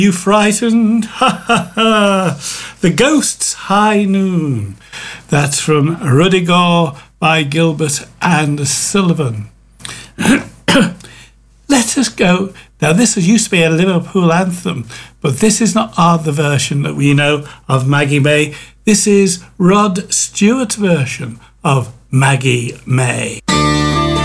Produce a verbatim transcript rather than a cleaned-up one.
You frightened? Ha ha ha! The Ghost's High Noon. That's from Ruddigore by Gilbert and Sullivan. Let us go. Now, this used to be a Liverpool anthem, but this is not our the version that we know of Maggie May. This is Rod Stewart's version of Maggie May.